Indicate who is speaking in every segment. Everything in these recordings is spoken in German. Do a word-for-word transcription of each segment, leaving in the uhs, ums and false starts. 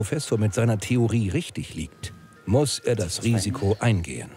Speaker 1: Professor mit seiner Theorie richtig liegt, muss er das Risiko eingehen.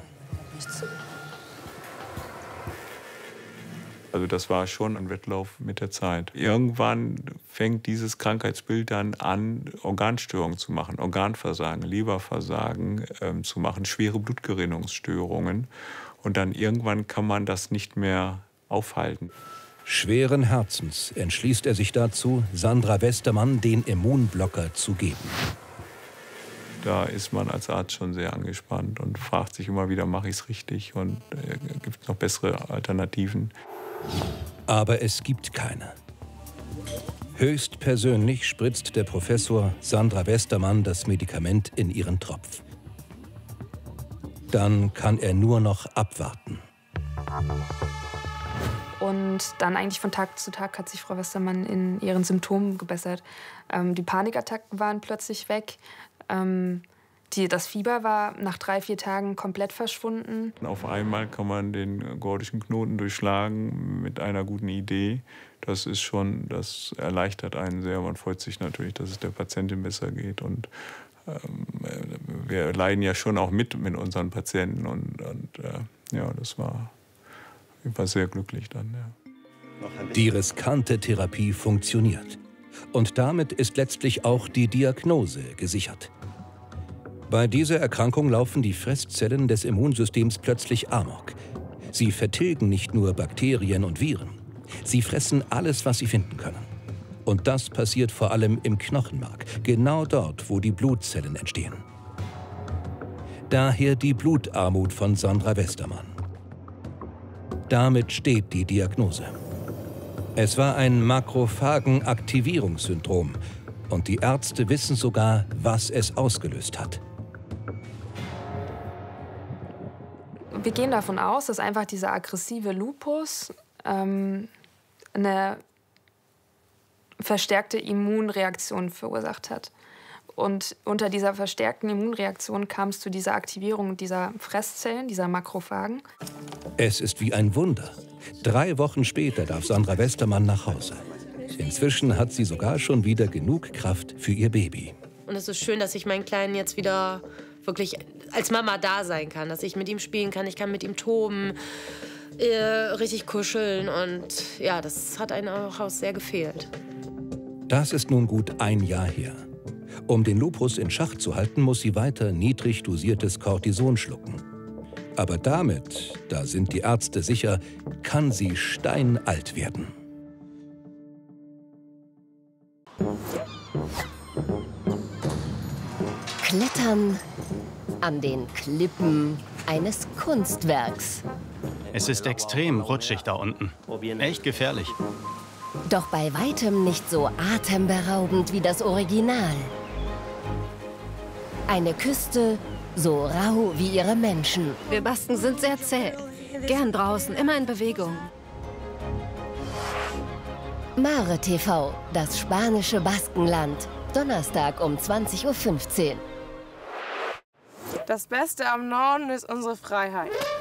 Speaker 2: Also das war schon ein Wettlauf mit der Zeit. Irgendwann fängt dieses Krankheitsbild dann an, Organstörungen zu machen, Organversagen, Leberversagen ähm, zu machen, schwere Blutgerinnungsstörungen. Und dann irgendwann kann man das nicht mehr aufhalten.
Speaker 1: Schweren Herzens entschließt er sich dazu, Sandra Westermann den Immunblocker zu geben.
Speaker 2: Da ist man als Arzt schon sehr angespannt und fragt sich immer wieder, mache ich es richtig und äh, gibt es noch bessere Alternativen?
Speaker 1: Aber es gibt keine. Höchstpersönlich spritzt der Professor Sandra Westermann das Medikament in ihren Tropf. Dann kann er nur noch abwarten.
Speaker 3: Und dann eigentlich von Tag zu Tag hat sich Frau Westermann in ihren Symptomen gebessert. Ähm, die Panikattacken waren plötzlich weg. Ähm, die, das Fieber war nach drei, vier Tagen komplett verschwunden.
Speaker 2: Auf einmal kann man den gordischen Knoten durchschlagen mit einer guten Idee. Das ist schon, das erleichtert einen sehr. Man freut sich natürlich, dass es der Patientin besser geht. Und ähm, wir leiden ja schon auch mit mit unseren Patienten. Und, und äh, ja, das war, ich war sehr glücklich dann. Ja.
Speaker 1: Die riskante Therapie funktioniert. Und damit ist letztlich auch die Diagnose gesichert. Bei dieser Erkrankung laufen die Fresszellen des Immunsystems plötzlich amok. Sie vertilgen nicht nur Bakterien und Viren. Sie fressen alles, was sie finden können. Und das passiert vor allem im Knochenmark, genau dort, wo die Blutzellen entstehen. Daher die Blutarmut von Sandra Westermann. Damit steht die Diagnose. Es war ein Makrophagen-Aktivierungssyndrom und die Ärzte wissen sogar, was es ausgelöst hat.
Speaker 3: Wir gehen davon aus, dass einfach dieser aggressive Lupus ähm, eine verstärkte Immunreaktion verursacht hat. Und unter dieser verstärkten Immunreaktion kam es zu dieser Aktivierung dieser Fresszellen, dieser Makrophagen.
Speaker 1: Es ist wie ein Wunder. Drei Wochen später darf Sandra Westermann nach Hause. Inzwischen hat sie sogar schon wieder genug Kraft für ihr Baby.
Speaker 4: Und es ist schön, dass ich meinen Kleinen jetzt wieder wirklich als Mama da sein kann. Dass ich mit ihm spielen kann, ich kann mit ihm toben, äh, richtig kuscheln. Und ja, das hat einem auch sehr gefehlt.
Speaker 1: Das ist nun gut ein Jahr her. Um den Lupus in Schach zu halten, muss sie weiter niedrig dosiertes Cortison schlucken. Aber damit, da sind die Ärzte sicher, kann sie steinalt werden.
Speaker 5: Klettern an den Klippen eines Kunstwerks.
Speaker 6: Es ist extrem rutschig da unten. Echt gefährlich.
Speaker 5: Doch bei weitem nicht so atemberaubend wie das Original. Eine Küste so rau wie ihre Menschen.
Speaker 7: Wir Basken sind sehr zäh. Gern draußen, immer in Bewegung.
Speaker 5: Mare T V, das spanische Baskenland. Donnerstag um zwanzig Uhr fünfzehn.
Speaker 8: Das Beste am Norden ist unsere Freiheit.